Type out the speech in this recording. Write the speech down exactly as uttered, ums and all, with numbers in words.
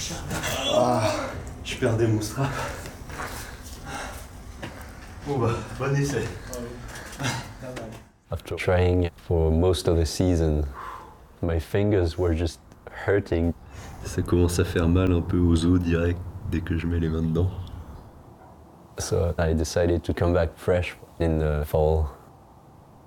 Ah, je perds des moustrapes. Bon bah, bon essai. After trying for most of the season, my fingers were just hurting. Ça commence à faire mal un peu aux os direct dès que je mets les mains dedans. So I decided to come back fresh in the fall.